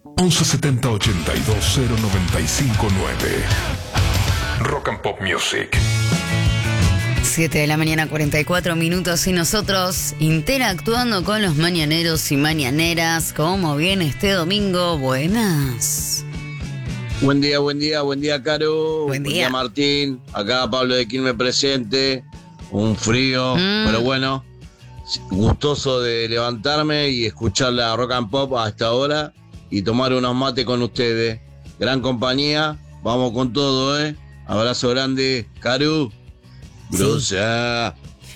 1170 82 0959. Rock and Pop Music. 7 de la mañana, 44 minutos, y nosotros interactuando con los mañaneros y mañaneras. ¿Cómo viene este domingo? Buenas. Buen día, Caro. Buen día, Martín. Acá Pablo de Quilmes presente. Un frío, pero bueno, gustoso de levantarme y escuchar la Rock and Pop hasta ahora y tomar unos mates con ustedes. Gran compañía, vamos con todo, ¿eh? Abrazo grande, Caru. Brusa.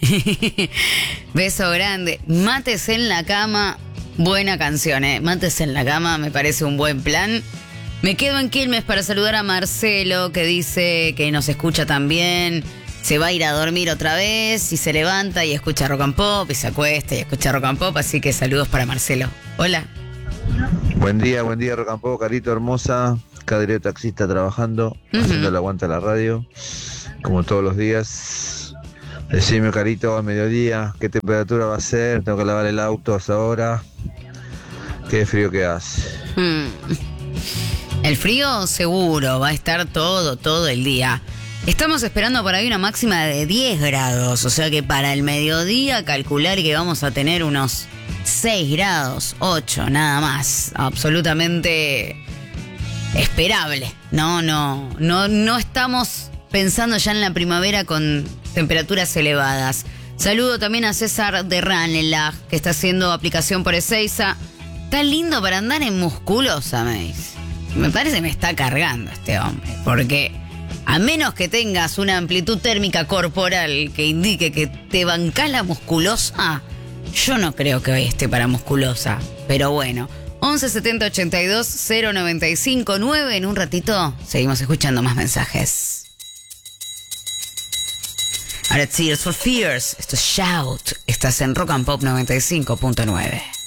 Beso grande. Mates en la cama, buena canción, ¿eh? Mates en la cama, me parece un buen plan. Me quedo en Quilmes para saludar a Marcelo, que dice que nos escucha también. Se va a ir a dormir otra vez y se levanta y escucha Rock and Pop y se acuesta y escucha Rock and Pop, así que saludos para Marcelo. Hola. Buen día Rock and Pop, Carito hermosa. Cadreo taxista trabajando, haciendo el aguante a la radio, como todos los días. Decime, Carito, a mediodía, ¿qué temperatura va a ser? Tengo que lavar el auto hasta ahora. Qué frío que hace. El frío seguro va a estar todo el día. Estamos esperando por ahí una máxima de 10 grados, o sea que para el mediodía calcular que vamos a tener unos 6 grados, 8, nada más. Absolutamente esperable. No estamos pensando ya en la primavera con temperaturas elevadas. Saludo también a César de Ranelagh, que está haciendo aplicación por Ezeiza. Está lindo para andar en Musculosa, me parece que me está cargando este hombre, porque a menos que tengas una amplitud térmica corporal que indique que te bancás la Musculosa, yo no creo que hoy esté para Musculosa. Pero bueno, 1170 82 0959. En un ratito seguimos escuchando más mensajes. Ahora Tears for Fears, esto es Shout. Estás en Rock and Pop 95.9.